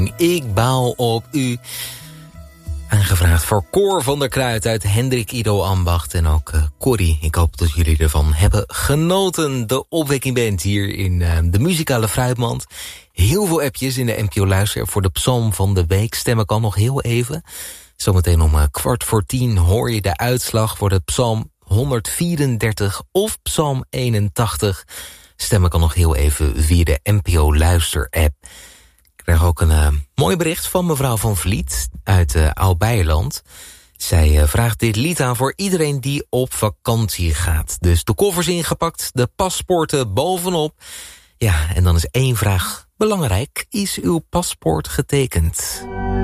Ik baal op u. Aangevraagd voor Cor van der Kruid uit Hendrik Ido Ambacht. En ook Corrie. Ik hoop dat jullie ervan hebben genoten. De Opwekking Band hier in de muzikale fruitmand. Heel veel appjes in de NPO Luister voor de psalm van de week. Stem ik al nog heel even. Zometeen om 9:15 hoor je de uitslag voor de psalm 134 of psalm 81. Stem ik al nog heel even via de NPO Luister app. Ik krijg ook een mooi bericht van mevrouw Van Vliet uit Oud-Beierland. Zij vraagt dit lied aan voor iedereen die op vakantie gaat. Dus de koffers ingepakt, de paspoorten bovenop. Ja, en dan is één vraag belangrijk. Is uw paspoort getekend?